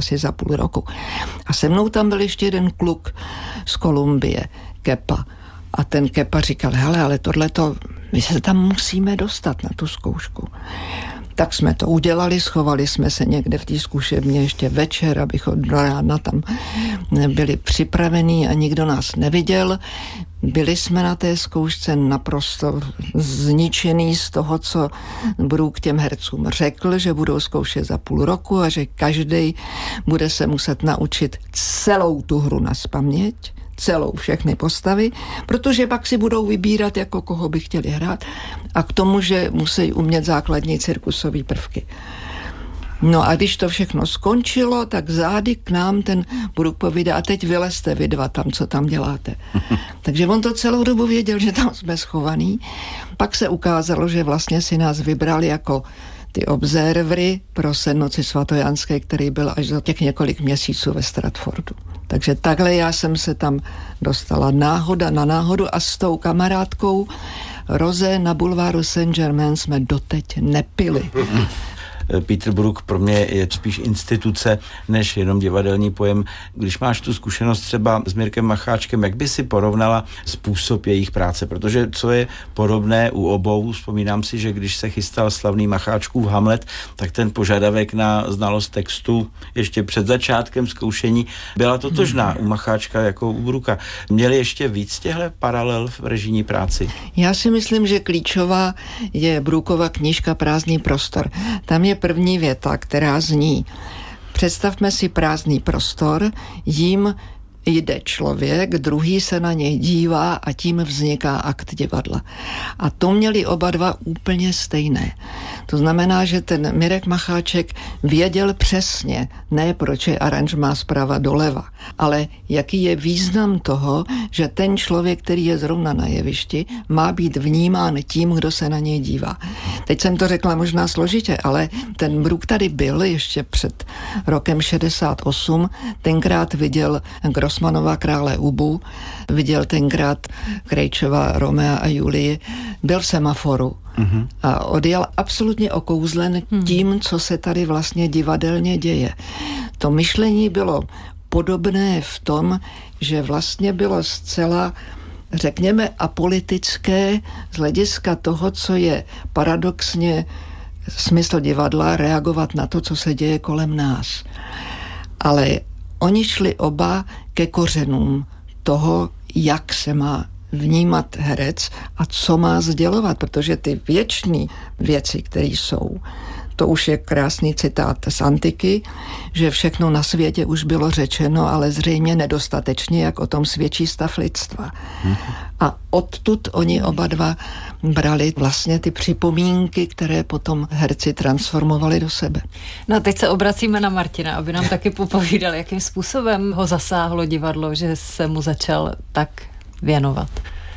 asi za půl roku. A se mnou tam byl ještě jeden kluk z Kolumbie, Kepa. A ten Kepa říkal, hele, ale tohleto, my se tam musíme dostat na tu zkoušku. Tak jsme to udělali, schovali jsme se někde v té zkušebně ještě večer, abychom do rána tam byli připravení a nikdo nás neviděl. Byli jsme na té zkoušce naprosto zničený z toho, co Brooke těm hercům řekl, že budou zkoušet za půl roku a že každý bude se muset naučit celou tu hru nazpaměť, celou, všechny postavy, protože pak si budou vybírat, jako koho by chtěli hrát a k tomu, že musí umět základní cirkusové prvky. No a když to všechno skončilo, tak zády k nám ten Brooke povídá, a teď vylezte vy dva tam, co tam děláte. Takže on to celou dobu věděl, že tam jsme schovaný. Pak se ukázalo, že vlastně si nás vybrali jako ty observery pro Sednoci svatojanské, který byl až za těch několik měsíců ve Stratfordu. Takže takhle já jsem se tam dostala náhoda na náhodu a s tou kamarádkou Rosé na bulváru Saint-Germain jsme doteď nepili. Peter Brook pro mě je spíš instituce, než jenom divadelní pojem. Když máš tu zkušenost třeba s Mirkem Macháčkem, jak by si porovnala způsob jejich práce? Protože co je podobné u obou, vzpomínám si, že když se chystal slavný Macháčkův Hamlet, tak ten požadavek na znalost textu ještě před začátkem zkoušení byla totožná u Macháčka jako u Brooka. Měli ještě víc těchto paralel v režijní práci? Já si myslím, že klíčová je Brookova knížka Prázdný prostor. Tam je první věta, která zní: představme si prázdný prostor, jím jde člověk, druhý se na něj dívá a tím vzniká akt divadla. A to měli oba dva úplně stejné. To znamená, že ten Mirek Macháček věděl přesně, ne proč je aranžmá zprava doleva, ale jaký je význam toho, že ten člověk, který je zrovna na jevišti, má být vnímán tím, kdo se na něj dívá. Teď jsem to řekla možná složitě, ale ten Brook tady byl ještě před rokem 68, tenkrát viděl Grossmanova Krále Ubu, viděl tenkrát Krejčova Romea a Julii, byl v Semaforu a odjel absolutně okouzlen tím, co se tady vlastně divadelně děje. To myšlení bylo podobné v tom, že vlastně bylo zcela, řekněme, apolitické z hlediska toho, co je paradoxně smysl divadla, reagovat na to, co se děje kolem nás. Ale oni šli oba ke kořenům toho, jak se má vnímat herec a co má sdělovat, protože ty věčné věci, které jsou, to už je krásný citát z antiky, že všechno na světě už bylo řečeno, ale zřejmě nedostatečně, jak o tom svědčí stav lidstva. A odtud oni oba dva brali vlastně ty připomínky, které potom herci transformovali do sebe. No teď se obracíme na Martina, aby nám taky popovídal, jakým způsobem ho zasáhlo divadlo, že se mu začal tak věnovat.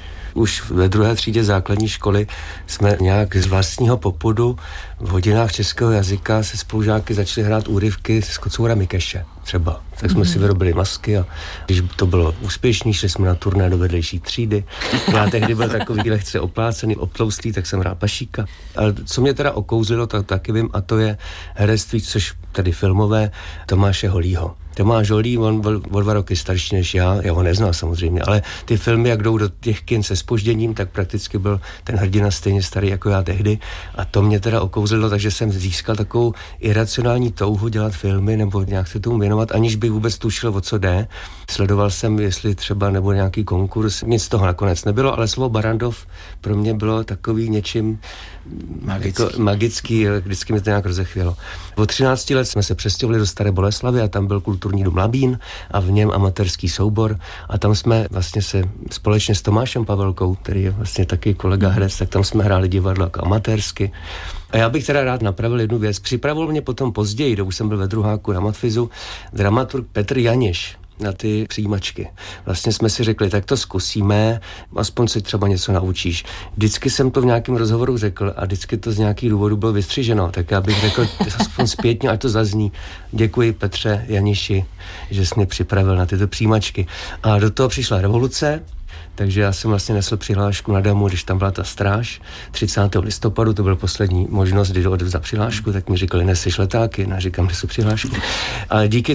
Už ve 2. třídě základní školy jsme nějak z vlastního popudu v hodinách českého jazyka se spolužáky začali hrát úryvky z Kocoura Mikeše třeba. Tak jsme si vyrobili masky a když to bylo úspěšný, šli jsme na turné do vedlejší třídy. Já tehdy byl takový lehce oplácený, obtloustlý, tak jsem hrál Pašíka. Ale co mě teda okouzlilo, tak taky vím, a to je herectví, což tedy filmové, Tomáše Holího. Tomáš Holý, on byl o 2 roky starší než já ho neznal samozřejmě, ale ty filmy, jak jdou do těch kin se zpožděním, tak prakticky byl ten hrdina stejně starý jako já tehdy a to mě teda okouzlilo, takže jsem získal takovou iracionální touhu dělat filmy nebo nějak se tomu věnovat, aniž bych vůbec tušil, o co jde. Sledoval jsem, jestli třeba nebo nějaký konkurs, nic z toho nakonec nebylo, ale slovo Barrandov pro mě bylo takový něčím magický, vždycky mi to nějak rozechvělo. Od 13 let jsme se přestěhovali do Staré Boleslavy a tam byl kulturní dům Labín a v něm amatérský soubor a tam jsme vlastně se společně s Tomášem Pavelkou, který je vlastně taky kolega herec, tak tam jsme hráli divadlo jako amatérsky. A já bych teda rád napravil jednu věc. Připravil mě potom později, už jsem byl ve druháku na matfizu, dramaturg Petr Janiš na ty přijímačky. Vlastně jsme si řekli, tak to zkusíme, aspoň si třeba něco naučíš. Vždycky jsem to v nějakém rozhovoru řekl a vždycky to z nějakých důvodů bylo vystřiženo, tak já bych řekl aspoň zpětně, ať to zazní. Děkuji Petře Janiši, že jsi mě připravil na tyto přijímačky. A do toho přišla revoluce, takže já jsem vlastně nesl přihlášku na damu, když tam byla ta stráž. 30. listopadu, to byl poslední možnost, kdy odevzdat přihlášku, tak mi říkali, neseš letáky, a říkám, nesu přihlášku. A díky